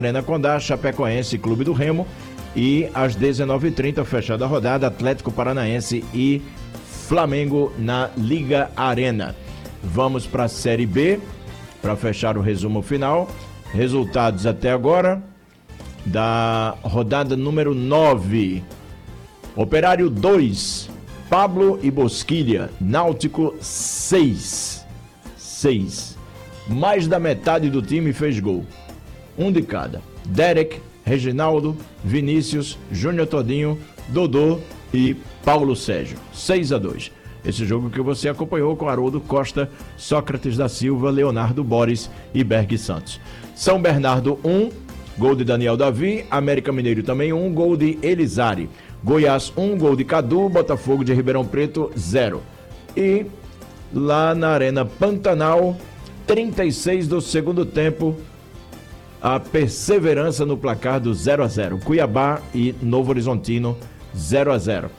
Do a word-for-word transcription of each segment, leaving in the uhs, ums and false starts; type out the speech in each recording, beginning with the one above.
Arena Condá, Chapecoense e Clube do Remo. E às dezenove e trinta, fechada a rodada, Atlético Paranaense e Flamengo na Liga Arena. Vamos para a Série B, para fechar o resumo final. Resultados até agora da rodada número nove. Operário dois, Pablo e Bosquilha. Náutico seis. seis. Mais da metade do time fez gol. Um de cada. Derek, Reginaldo, Vinícius, Júnior Todinho, Dodô e Paulo Sérgio. seis a dois. Esse jogo que você acompanhou com Haroldo Costa, Sócrates da Silva, Leonardo Boris e Berg Santos. São Bernardo um, gol de Daniel Davi. América Mineiro também um, gol de Elizari. Goiás um, gol de Cadu. Botafogo de Ribeirão Preto zero. E lá na Arena Pantanal, trinta e seis do segundo tempo, a perseverança no placar do zero a zero. Cuiabá e Novo Horizontino zero a zero.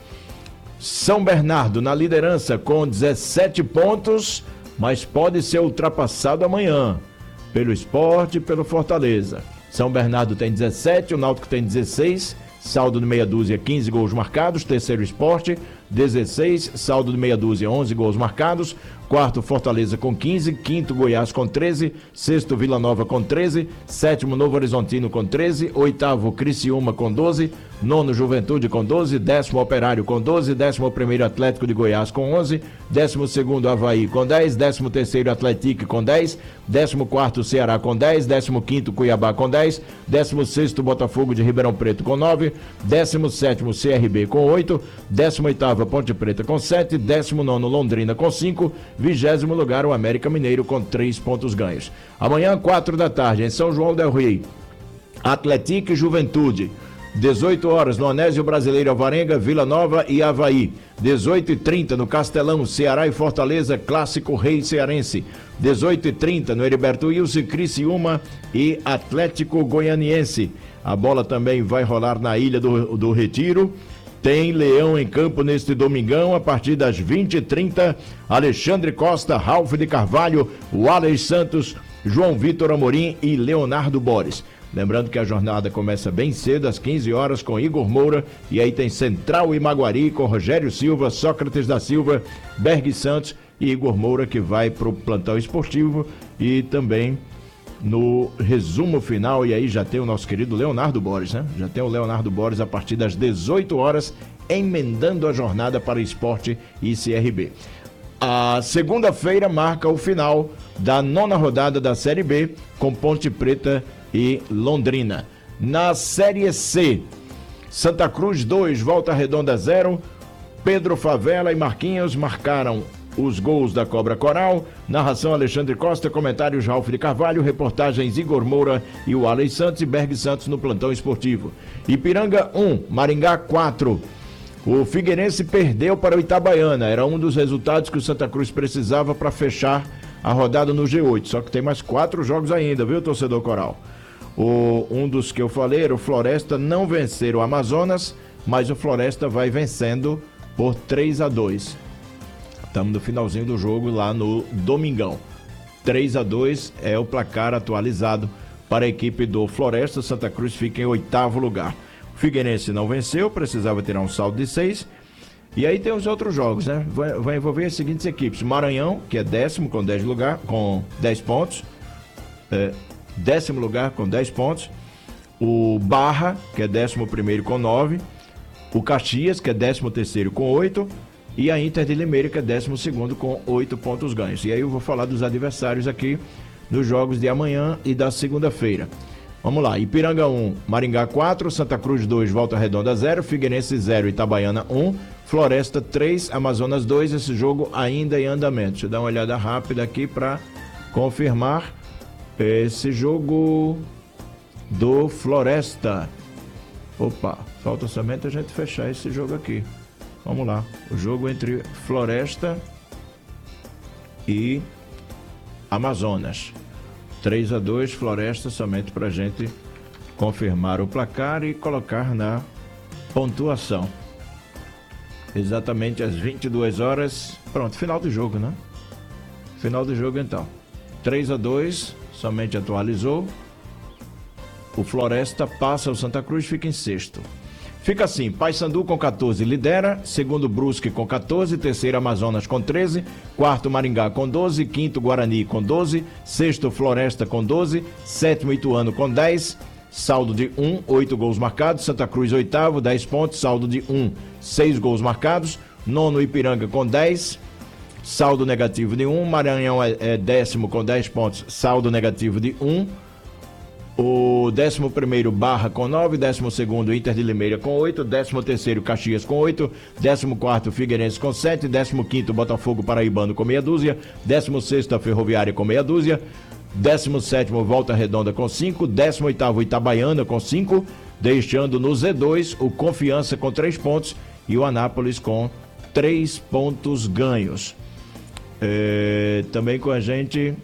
São Bernardo na liderança com dezessete pontos, mas pode ser ultrapassado amanhã pelo Sport e pelo Fortaleza. São Bernardo tem dezessete, o Náutico tem dezesseis, saldo de meia dúzia, quinze gols marcados. Terceiro Sport, dezesseis, saldo de meia dúzia, onze gols marcados. Quarto Fortaleza com quinze, quinto Goiás com treze, sexto Vila Nova com treze, sétimo Novo Horizontino com treze, oitavo Criciúma com doze, nono Juventude com doze, décimo Operário com doze, décimo primeiro Atlético de Goiás com onze, décimo segundo Avaí com dez, décimo terceiro Atlético com dez, décimo quarto Ceará com dez, décimo quinto Cuiabá com dez, décimo sexto Botafogo de Ribeirão Preto com nove, décimo sétimo C R B com oito, décimo oitavo Ponte Preta com sete, décimo nono Londrina com cinco, vigésimo lugar o América Mineiro com três pontos ganhos. Amanhã, quatro da tarde, em São João del Rei, Atlético e Juventude. dezoito horas no Anésio Brasileiro Alvarenga, Vila Nova e Avaí. dezoito e trinta no Castelão, Ceará e Fortaleza, Clássico Rei Cearense. dezoito e trinta no Heriberto Wilson, Criciúma e Atlético Goianiense. A bola também vai rolar na Ilha do, do Retiro. Tem Leão em campo neste domingão, a partir das vinte e trinta. Alexandre Costa, Ralf de Carvalho, Wallace Santos, João Vitor Amorim e Leonardo Boris. Lembrando que a jornada começa bem cedo, às quinze horas, com Igor Moura. E aí tem Central e Maguari, com Rogério Silva, Sócrates da Silva, Berg Santos e Igor Moura, que vai para o plantão esportivo. E também no resumo final, e aí já tem o nosso querido Leonardo Boris, né? Já tem o Leonardo Boris a partir das dezoito horas, emendando a jornada para Esporte e C R B. A segunda-feira marca o final da nona rodada da Série B, com Ponte Preta e Londrina. Na Série C, Santa Cruz dois, Volta Redonda zero. Pedro Favela e Marquinhos marcaram os gols da Cobra Coral. Narração Alexandre Costa, comentários Ralf de Carvalho, reportagens Igor Moura e o Wallace Santos e Berg Santos no plantão esportivo. Ipiranga um, Maringá quatro. O Figueirense perdeu para o Itabaiana, era um dos resultados que o Santa Cruz precisava para fechar a rodada no G oito, só que tem mais quatro jogos ainda, viu, torcedor Coral? O, um dos que eu falei era o Floresta, não vencer o Amazonas, mas o Floresta vai vencendo por três a dois. Estamos no finalzinho do jogo lá no domingão. três a dois é o placar atualizado para a equipe do Floresta. Santa Cruz fica em oitavo lugar. O Figueirense não venceu, precisava tirar um saldo de seis. E aí tem os outros jogos, né? Vai, vai envolver as seguintes equipes. Maranhão, que é décimo com dez lugar, com dez pontos. É, décimo lugar com dez pontos. O Barra, que é décimo primeiro com nove. O Caxias, que é décimo terceiro com oito. E a Inter de Limeira, que é décimo segundo com oito pontos ganhos. E aí eu vou falar dos adversários aqui nos jogos de amanhã e da segunda-feira. Vamos lá, Ipiranga um, Maringá quatro, Santa Cruz dois, Volta Redonda zero, Figueirense zero, Itabaiana um, Floresta três, Amazonas dois. Esse jogo ainda em andamento. Deixa eu dar uma olhada rápida aqui para confirmar esse jogo do Floresta. Opa, falta somente a gente fechar esse jogo aqui. Vamos lá, o jogo entre Floresta e Amazonas. três a dois, Floresta, somente para a gente confirmar o placar e colocar na pontuação. Exatamente às vinte e duas horas. Pronto, final do jogo, né? Final do jogo então. três a dois, somente atualizou. O Floresta passa o Santa Cruz, fica em sexto. Fica assim, Paysandu com catorze lidera, segundo Brusque com catorze, terceiro Amazonas com treze, quarto Maringá com doze, quinto Guarani com doze, sexto Floresta com doze, sétimo Ituano com dez, saldo de um, oito gols marcados, Santa Cruz oitavo, dez pontos, saldo de um, seis gols marcados, nono Ipiranga com dez, saldo negativo de um, Maranhão é, é décimo com dez pontos, saldo negativo de um, o décimo primeiro Barra com nove, décimo segundo Inter de Limeira com oito, décimo terceiro Caxias com oito, décimo quarto Figueirense com sete, décimo quinto Botafogo Paraibano com meia dúzia, décimo sexto Ferroviária com meia dúzia, décimo sétimo Volta Redonda com cinco, décimo oitavo Itabaiana com cinco, deixando no Z dois o Confiança com três pontos e o Anápolis com três pontos ganhos. É, também com a gente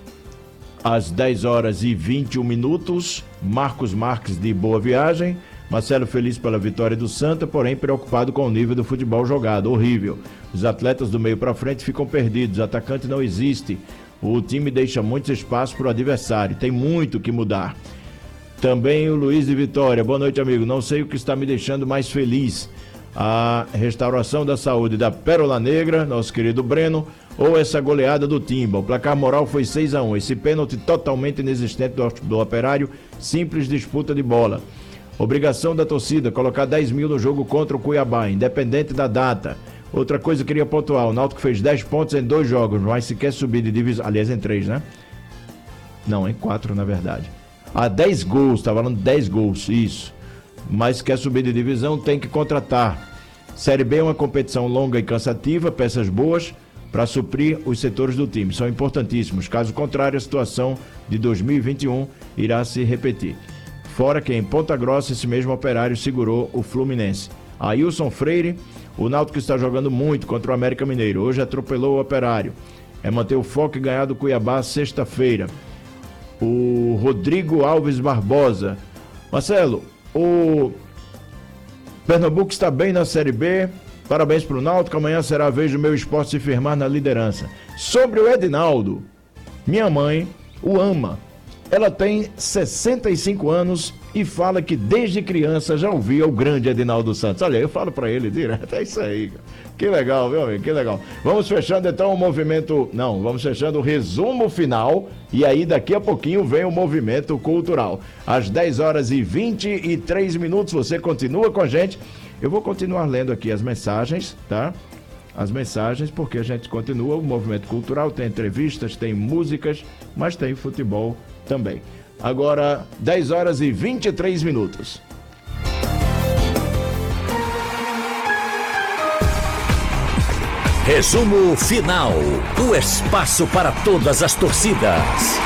às dez horas e vinte e um minutos, Marcos Marques de Boa Viagem. Marcelo feliz pela vitória do Santa, porém preocupado com o nível do futebol jogado, horrível. Os atletas do meio para frente ficam perdidos, atacante não existe. O time deixa muito espaço para o adversário, tem muito que mudar. Também o Luiz de Vitória, boa noite amigo, não sei o que está me deixando mais feliz. A restauração da saúde da Pérola Negra, nosso querido Breno, ou essa goleada do Timba. O placar moral foi seis a um, esse pênalti totalmente inexistente do, do Operário, simples disputa de bola. Obrigação da torcida, colocar dez mil no jogo contra o Cuiabá, independente da data. Outra coisa que eu queria pontuar, o Náutico fez dez pontos em dois jogos, mas se quer subir de divisão, aliás em três, né? Não, em quatro na verdade. Ah, dez gols, tá falando dez gols, isso. Mas se quer subir de divisão tem que contratar. Série B é uma competição longa e cansativa, peças boas, para suprir os setores do time. São importantíssimos. Caso contrário, a situação de dois mil e vinte e um irá se repetir. Fora que em Ponta Grossa esse mesmo Operário segurou o Fluminense. Ailson Freire, o Náutico está jogando muito contra o América Mineiro. Hoje atropelou o Operário. É manter o foco e ganhar do Cuiabá sexta-feira. O Rodrigo Alves Barbosa. Marcelo, o Pernambuco está bem na Série B. Parabéns para o Náutico, amanhã será a vez do meu esporte se firmar na liderança. Sobre o Edinaldo, minha mãe o ama. Ela tem sessenta e cinco anos e fala que desde criança já ouvia o grande Edinaldo Santos. Olha, eu falo para ele direto, é isso aí. Que legal, viu, amigo? Que legal. Vamos fechando então o movimento, não, vamos fechando o resumo final e aí daqui a pouquinho vem o movimento cultural. Às dez horas e vinte e três minutos, você continua com a gente. Eu vou continuar lendo aqui as mensagens, tá? As mensagens, porque a gente continua o movimento cultural, tem entrevistas, tem músicas, mas tem futebol também. Agora, dez horas e vinte e três minutos. Resumo final. O espaço para todas as torcidas.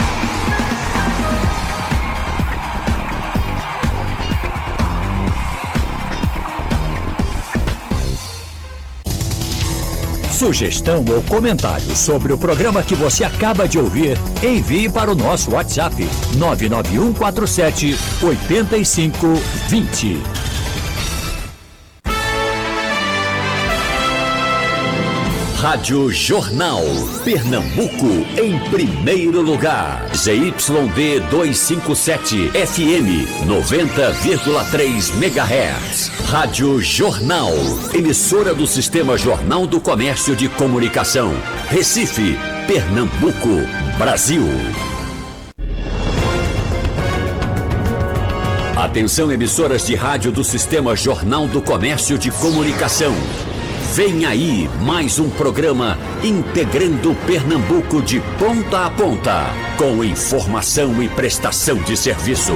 Sugestão ou comentário sobre o programa que você acaba de ouvir, envie para o nosso WhatsApp nove nove um quatro sete oito cinco dois zero. Rádio Jornal, Pernambuco em primeiro lugar. Z Y D duzentos e cinquenta e sete, F M noventa vírgula três megahertz. Rádio Jornal, emissora do Sistema Jornal do Comércio de Comunicação. Recife, Pernambuco, Brasil. Atenção, emissoras de rádio do Sistema Jornal do Comércio de Comunicação. Vem aí mais um programa integrando Pernambuco de ponta a ponta, com informação e prestação de serviço.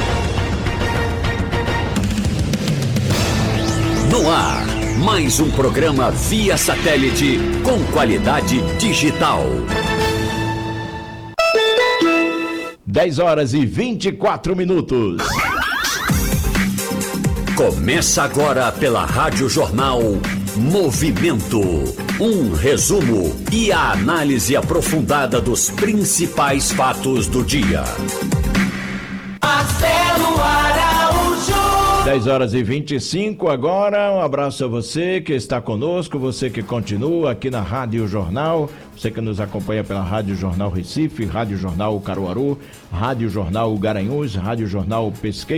No ar, mais um programa via satélite com qualidade digital. dez horas e vinte e quatro minutos. Começa agora pela Rádio Jornal Movimento, um resumo e a análise aprofundada dos principais fatos do dia. Marcelo Araújo. dez horas e vinte e cinco agora. Um abraço a você que está conosco, você que continua aqui na Rádio Jornal, você que nos acompanha pela Rádio Jornal Recife, Rádio Jornal Caruaru, Rádio Jornal Garanhuns, Rádio Jornal Pesqueira.